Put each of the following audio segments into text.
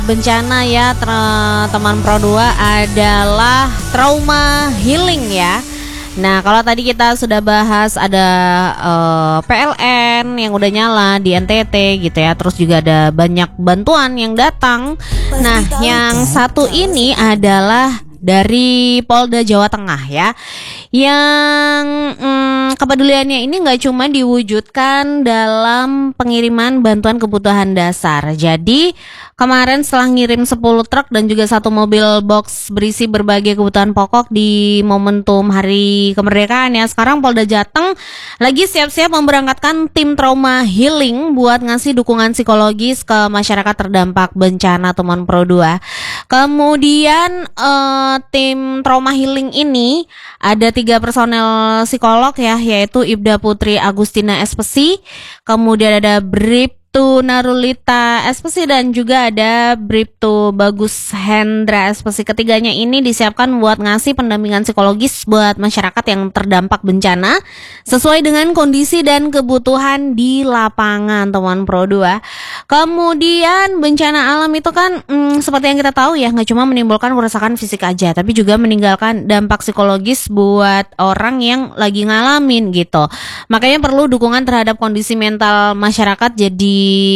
Bencana ya teman Pro 2 adalah trauma healing ya. Nah, kalau tadi kita sudah bahas ada PLN yang udah nyala di NTT gitu ya. Terus juga ada banyak bantuan yang datang. Nah, yang satu ini adalah dari Polda Jawa Tengah ya, yang kepeduliannya ini nggak cuma diwujudkan dalam pengiriman bantuan kebutuhan dasar. Jadi kemarin setelah ngirim 10 truk dan juga 1 mobil box berisi berbagai kebutuhan pokok di momentum Hari Kemerdekaan ya, sekarang Polda Jateng lagi siap-siap memberangkatkan tim trauma healing buat ngasih dukungan psikologis ke masyarakat terdampak bencana teman Pro 2. Kemudian tim trauma healing ini ada 3 personel psikolog ya, yaitu Ibda Putri Agustina Espesi, kemudian ada Bribtu Narulita Espesi, dan juga ada Bribtu Bagus Hendra Espesi. Ketiganya ini disiapkan buat ngasih pendampingan psikologis buat masyarakat yang terdampak bencana sesuai dengan kondisi dan kebutuhan di lapangan teman Pro 2. Kemudian bencana alam itu kan seperti yang kita tahu ya, nggak cuma menimbulkan kerusakan fisik aja, tapi juga meninggalkan dampak psikologis buat orang yang lagi ngalamin gitu. Makanya perlu dukungan terhadap kondisi mental masyarakat. Jadi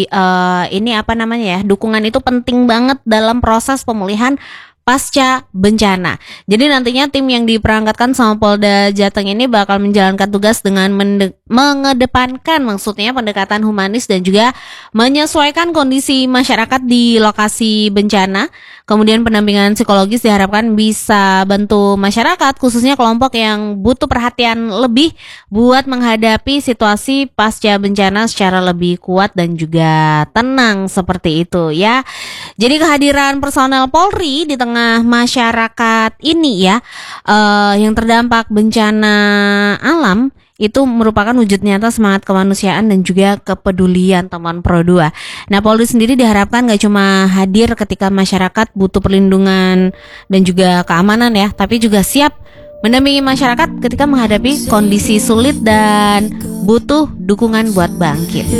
dukungan itu penting banget dalam proses pemulihan pasca bencana. Jadi nantinya tim yang diperangkatkan sama Polda Jateng ini bakal menjalankan tugas dengan mengedepankan pendekatan humanis dan juga menyesuaikan kondisi masyarakat di lokasi bencana. Kemudian pendampingan psikologis diharapkan bisa bantu masyarakat, khususnya kelompok yang butuh perhatian lebih buat menghadapi situasi pasca bencana secara lebih kuat dan juga tenang, seperti itu ya. Jadi kehadiran personel Polri di tengah masyarakat ini ya, yang terdampak bencana alam, itu merupakan wujud nyata semangat kemanusiaan dan juga kepedulian teman Pro 2. Nah, Polri sendiri diharapkan gak cuma hadir ketika masyarakat butuh perlindungan dan juga keamanan ya, tapi juga siap mendampingi masyarakat ketika menghadapi kondisi sulit dan butuh dukungan buat bangkit.